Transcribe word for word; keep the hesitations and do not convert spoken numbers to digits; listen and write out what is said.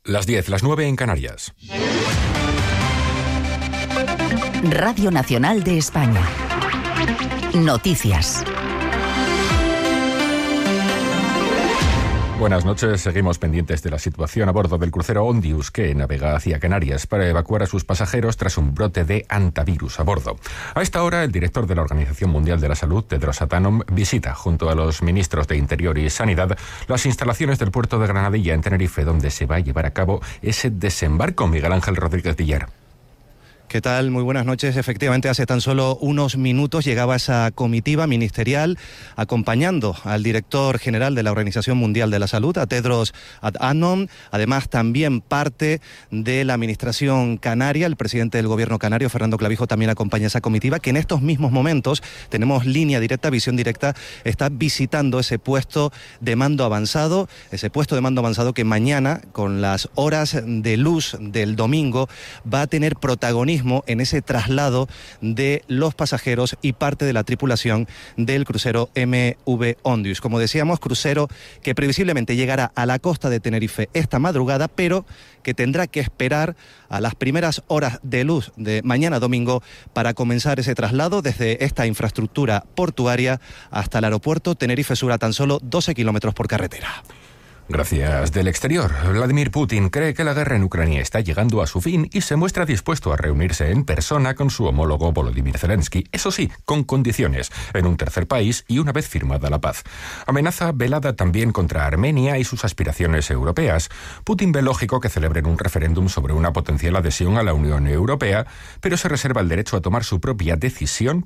Las diez, las nueve en Canarias. Radio Nacional de España. Noticias. Buenas noches. Seguimos pendientes de la situación a bordo del crucero Ondius, que navega hacia Canarias para evacuar a sus pasajeros tras un brote de hantavirus a bordo. A esta hora, el director de la Organización Mundial de la Salud, Tedros Adhanom, visita, junto a los ministros de Interior y Sanidad, las instalaciones del puerto de Granadilla, en Tenerife, donde se va a llevar a cabo ese desembarco. Miguel Ángel Rodríguez Villar. ¿Qué tal? Muy buenas noches. Efectivamente, hace tan solo unos minutos llegaba esa comitiva ministerial acompañando al director general de la Organización Mundial de la Salud, a Tedros Adhanom. Además, también parte de la administración canaria, el presidente del gobierno canario, Fernando Clavijo, también acompaña esa comitiva, que en estos mismos momentos, tenemos línea directa, visión directa, está visitando ese puesto de mando avanzado, ese puesto de mando avanzado que mañana, con las horas de luz del domingo, va a tener protagonismo en ese traslado de los pasajeros y parte de la tripulación del crucero M V Ondius. Como decíamos, crucero que previsiblemente llegará a la costa de Tenerife esta madrugada, pero que tendrá que esperar a las primeras horas de luz de mañana domingo para comenzar ese traslado desde esta infraestructura portuaria hasta el aeropuerto Tenerife Sur, a tan solo doce kilómetros por carretera. Gracias. Del exterior, Vladimir Putin cree que la guerra en Ucrania está llegando a su fin y se muestra dispuesto a reunirse en persona con su homólogo Volodymyr Zelensky, eso sí, con condiciones, en un tercer país y una vez firmada la paz. Amenaza velada también contra Armenia y sus aspiraciones europeas. Putin ve lógico que celebren un referéndum sobre una potencial adhesión a la Unión Europea, pero se reserva el derecho a tomar su propia decisión